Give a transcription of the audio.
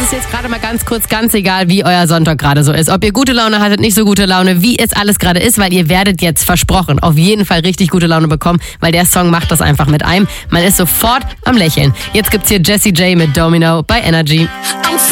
ist jetzt gerade mal ganz kurz, ganz egal, wie euer Sonntag gerade so ist. Ob ihr gute Laune hattet, nicht so gute Laune, wie es alles gerade ist, weil ihr werdet jetzt versprochen auf jeden Fall richtig gute Laune bekommen, weil der Song macht das einfach mit einem. Man ist sofort am Lächeln. Jetzt gibt's hier Jessie J mit Domino bei Energy.